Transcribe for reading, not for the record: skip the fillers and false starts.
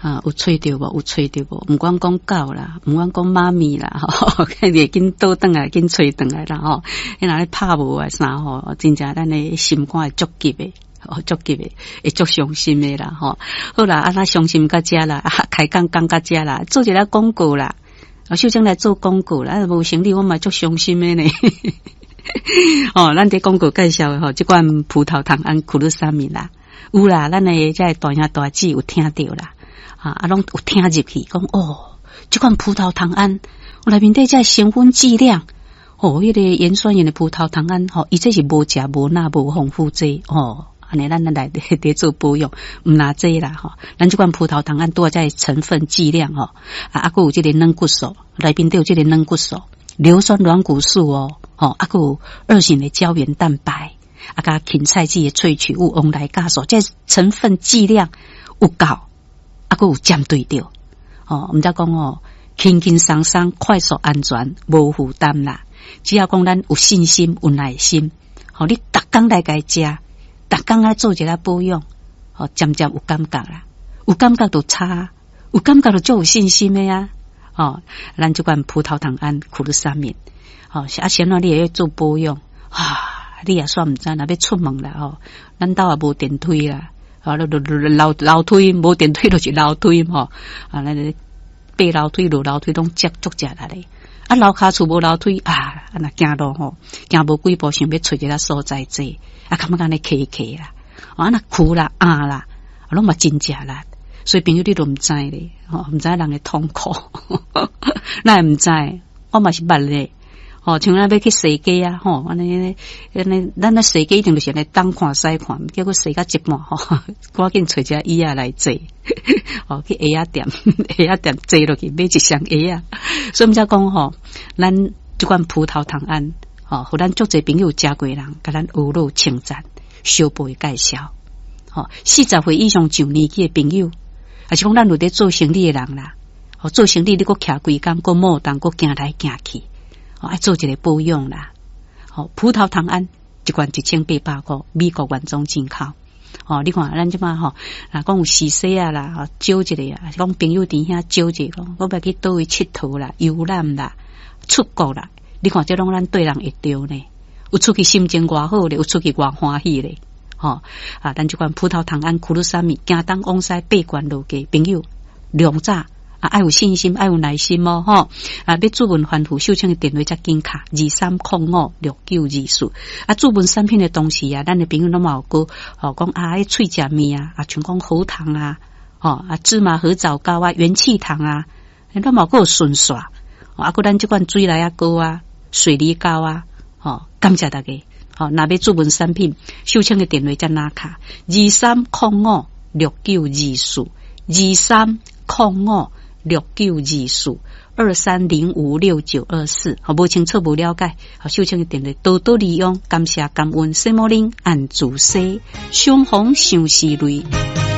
有吹到无？有吹到无？唔管讲狗啦，唔管讲妈咪啦，吼，会紧倒转来，紧吹转来啦，吼，伊若咧拍无啊啥吼，真正咱的心肝会足急的，足急的，会足伤心的啦，吼。好啦，咱伤心到遮啦，开讲到遮啦，做一个广告啦，秀珍来做广告啦，无成立我嘛足伤心的呢。哦，咱伫广告介绍的吼，即款葡萄糖胺苦鲁沙米啦，有啦，咱的这大兄大姐有听到啦。拢有听入去，讲哦，这款葡萄糖胺，内面底这成分剂量，迄个盐酸盐的葡萄糖胺，伊这是无食无钠无防腐剂，安尼咱来得做保养，唔拿这啦，咱这款葡萄糖胺多在成分剂量，还有这个软骨素，内面都有这个软骨素、硫酸软骨素还有二型的胶原蛋白，加芹菜剂的萃取物翁来加素，这成分剂量有够。还有针对着，毋则讲轻轻松松、快速、安全、无负担啦。只要讲咱有信心、有耐心，你逐工来家食，逐工来做一个保养，渐渐有感觉啦，有感觉就差，有感觉就足有信心的呀。咱这款葡萄糖胺苦鲁沙米，先你也要做保养你也算毋知若要出门啦咱兜也无电梯啦。楼梯无电梯就是楼梯那爬楼梯落楼梯拢足食啦咧。楼骹厝无楼梯那行路行无几步，想要找一个所在坐，感觉安尼骑啦，那苦啦啦，拢嘛真食啦。所以朋友你都毋知咧，毋知人的痛苦，咱毋知，我嘛是捌咧。像咱要去洗鸡啊，安尼，咱那洗鸡一定就是来东看西看，结果洗到一半，赶紧找一个椅仔来坐，去鞋仔店坐落去买一双鞋仔。所以我们才讲咱这款葡萄糖胺，互咱足侪朋友食过人，甲咱学老称赞，小辈介绍。40岁以上上年纪的朋友，还是讲咱有在做生意的人啦，做生意你搁徛规工，搁莫当，搁行来行去。爱做一个保养啦，葡萄糖胺一罐1800块，美国原装进口。你看咱即嘛讲有时势啊啦，招一个啊，讲朋友伫遐招一个，我要去倒位佚佗啦、游览啦、出国啦，你看这拢咱对人会着呢。有出去心情偌好咧，有出去偌欢喜咧。咱即款葡萄糖胺苦鲁沙米，行东往西8关路嘅朋友，量早。爱有信心，爱有耐心要注文欢富秀清的电话才紧卡23056924。注文产品的同时咱的朋友拢有讲喙食面像讲喉糖芝麻合枣糕元气糖拢有顺刷还咱这款水来糕水梨糕感谢大家若要注文产品，秀清的电话才拿卡2305692423056924无清楚无了解秀清的电话多多利用，感谢感恩，什么人按自西相逢相思泪。